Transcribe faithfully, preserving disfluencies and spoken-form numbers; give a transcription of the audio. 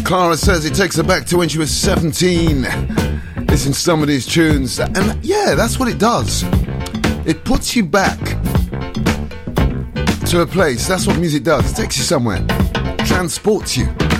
Clara says it takes her back to when she was seventeen. Listen to some of these tunes, and yeah, that's what it does. It puts you back to a place. That's what music does. It takes you somewhere, transports you.